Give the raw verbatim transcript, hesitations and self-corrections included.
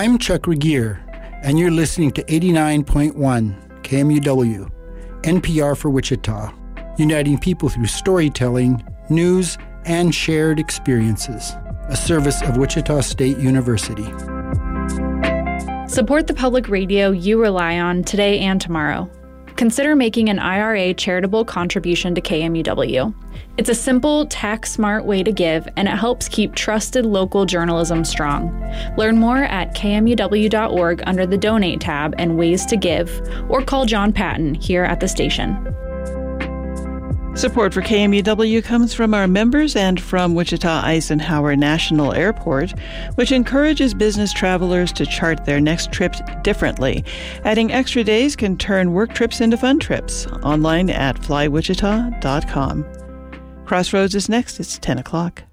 I'm Chuck Regier, and you're listening to eighty-nine point one K M U W, N P R for Wichita, uniting people through storytelling, news, and shared experiences. A service of Wichita State University. Support the public radio you rely on today and tomorrow. Consider making an I R A charitable contribution to K M U W. It's a simple, tax-smart way to give, and it helps keep trusted local journalism strong. Learn more at K M U W dot org under the Donate tab and ways to give, or call John Patton here at the station. Support for K M U W comes from our members and from Wichita Eisenhower National Airport, which encourages business travelers to chart their next trip differently. Adding extra days can turn work trips into fun trips. Online at fly wichita dot com. Crossroads is next. It's ten o'clock.